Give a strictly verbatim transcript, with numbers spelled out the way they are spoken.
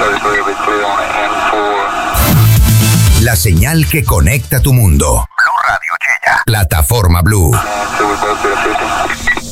La señal que conecta tu mundo. Blue Radio Chella. Plataforma Blue.